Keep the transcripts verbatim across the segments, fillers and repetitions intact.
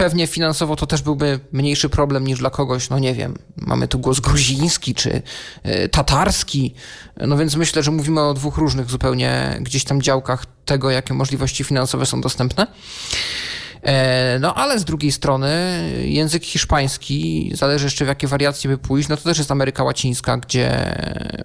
pewnie finansowo to też byłby mniejszy problem niż dla kogoś, no nie wiem, mamy tu głos gruziński czy y, tatarski, no więc myślę, że mówimy o dwóch różnych zupełnie gdzieś tam działkach tego, jakie możliwości finansowe są dostępne. No ale z drugiej strony język hiszpański, zależy jeszcze w jakie wariacje by pójść, no to też jest Ameryka Łacińska, gdzie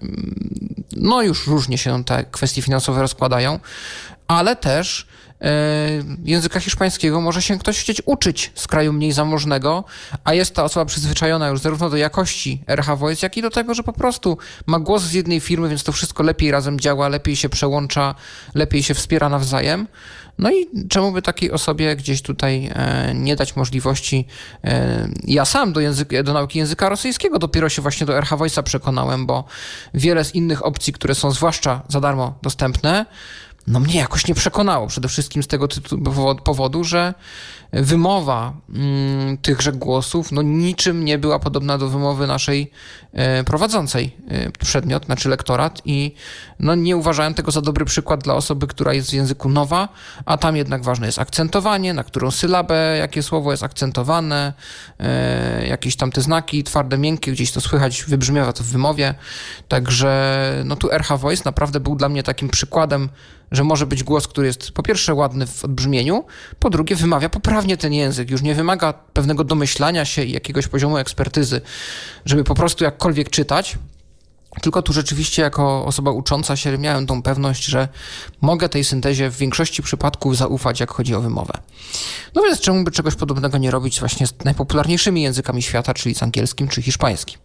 no już różnie się te kwestie finansowe rozkładają, ale też języka hiszpańskiego może się ktoś chcieć uczyć z kraju mniej zamożnego, a jest ta osoba przyzwyczajona już zarówno do jakości R H Voice, jak i do tego, że po prostu ma głos z jednej firmy, więc to wszystko lepiej razem działa, lepiej się przełącza, lepiej się wspiera nawzajem. No i czemu by takiej osobie gdzieś tutaj nie dać możliwości? Ja sam do, języka, do nauki języka rosyjskiego dopiero się właśnie do R H Voice'a przekonałem, bo wiele z innych opcji, które są zwłaszcza za darmo dostępne, no mnie jakoś nie przekonało. Przede wszystkim z tego tytułu, powodu, że wymowa mm, tychże głosów no niczym nie była podobna do wymowy naszej e, prowadzącej e, przedmiot, znaczy lektorat i no nie uważałem tego za dobry przykład dla osoby, która jest w języku nowa, a tam jednak ważne jest akcentowanie, na którą sylabę, jakie słowo jest akcentowane, e, jakieś tam te znaki twarde, miękkie, gdzieś to słychać, wybrzmiewa to w wymowie. Także no tu R H Voice naprawdę był dla mnie takim przykładem, że może być głos, który jest po pierwsze ładny w odbrzmieniu, po drugie wymawia poprawnie ten język, już nie wymaga pewnego domyślania się i jakiegoś poziomu ekspertyzy, żeby po prostu jakkolwiek czytać, tylko tu rzeczywiście jako osoba ucząca się miałem tą pewność, że mogę tej syntezie w większości przypadków zaufać, jak chodzi o wymowę. No więc czemu by czegoś podobnego nie robić właśnie z najpopularniejszymi językami świata, czyli z angielskim czy hiszpańskim.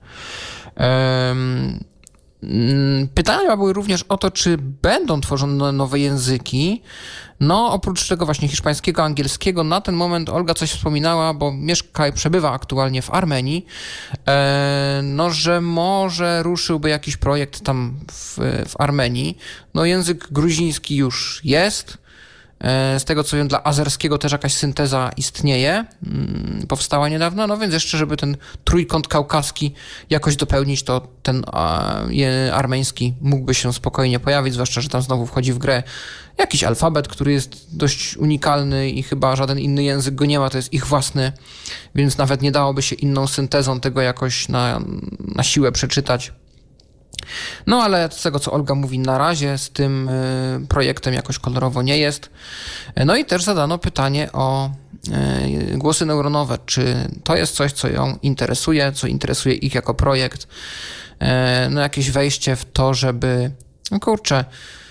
Um, Pytania były również o to, czy będą tworzone nowe języki. No, oprócz tego właśnie hiszpańskiego, angielskiego, na ten moment Olga coś wspominała, bo mieszka i przebywa aktualnie w Armenii, no, że może ruszyłby jakiś projekt tam w, w Armenii. No, język gruziński już jest. Z tego co wiem, dla azerskiego też jakaś synteza istnieje, powstała niedawno, no więc jeszcze, żeby ten trójkąt kaukaski jakoś dopełnić, to ten armeński mógłby się spokojnie pojawić, zwłaszcza, że tam znowu wchodzi w grę jakiś alfabet, który jest dość unikalny i chyba żaden inny język go nie ma, to jest ich własny, więc nawet nie dałoby się inną syntezą tego jakoś na, na siłę przeczytać. No ale z tego, co Olga mówi, na razie z tym y, projektem jakoś kolorowo nie jest. No i też zadano pytanie o y, głosy neuronowe. Czy to jest coś, co ją interesuje, co interesuje ich jako projekt? Y, no jakieś wejście w to, żeby, no kurczę,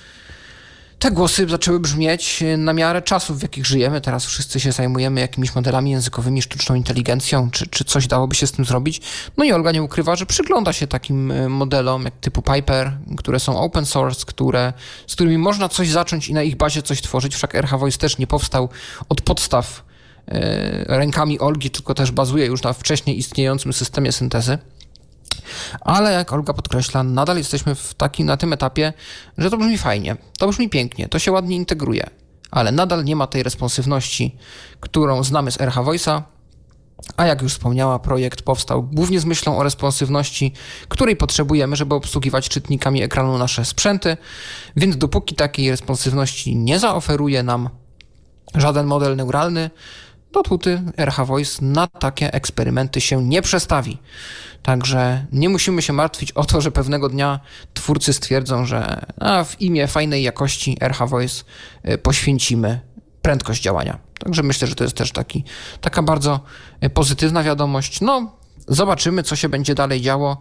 te głosy zaczęły brzmieć na miarę czasów, w jakich żyjemy. Teraz wszyscy się zajmujemy jakimiś modelami językowymi, sztuczną inteligencją, czy, czy coś dałoby się z tym zrobić. No i Olga nie ukrywa, że przygląda się takim modelom jak typu Piper, które są open source, które, z którymi można coś zacząć i na ich bazie coś tworzyć. Wszak R H Voice też nie powstał od podstaw e, rękami Olgi, tylko też bazuje już na wcześniej istniejącym systemie syntezy. Ale jak Olga podkreśla, nadal jesteśmy w takim, na tym etapie, że to brzmi fajnie, to brzmi pięknie, to się ładnie integruje, ale nadal nie ma tej responsywności, którą znamy z R H Voice'a, a jak już wspomniała, projekt powstał głównie z myślą o responsywności, której potrzebujemy, żeby obsługiwać czytnikami ekranu nasze sprzęty, więc dopóki takiej responsywności nie zaoferuje nam żaden model neuralny, dopóty R H Voice na takie eksperymenty się nie przestawi. Także nie musimy się martwić o to, że pewnego dnia twórcy stwierdzą, że a w imię fajnej jakości R H Voice poświęcimy prędkość działania. Także myślę, że to jest też taki, taka bardzo pozytywna wiadomość. No, zobaczymy, co się będzie dalej działo.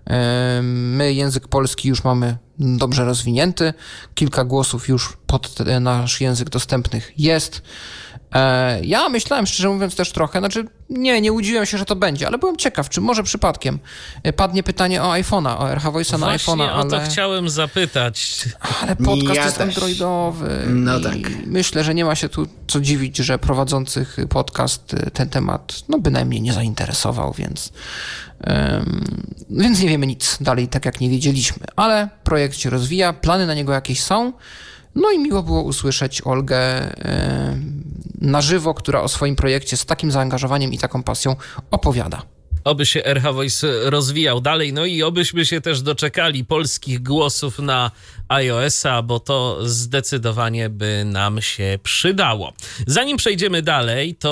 My język polski już mamy dobrze rozwinięty. Kilka głosów już pod nasz język dostępnych jest. Ja myślałem, szczerze mówiąc, też trochę, znaczy nie, nie łudziłem się, że to będzie, ale byłem ciekaw, czy może przypadkiem padnie pytanie o iPhone'a, o R H Voice'a na iPhone'a, ale... Właśnie o to chciałem zapytać. Ale podcast ja jest też. androidowy. No i tak. Myślę, że nie ma się tu co dziwić, że prowadzących podcast ten temat, no bynajmniej nie zainteresował, więc... Um, więc nie wiemy nic dalej, tak jak nie wiedzieliśmy, ale projekt się rozwija, plany na niego jakieś są. No i miło było usłyszeć Olgę e, na żywo, która o swoim projekcie z takim zaangażowaniem i taką pasją opowiada. Oby się R H Voice rozwijał dalej, no i obyśmy się też doczekali polskich głosów na iOS-a, bo to zdecydowanie by nam się przydało. Zanim przejdziemy dalej, to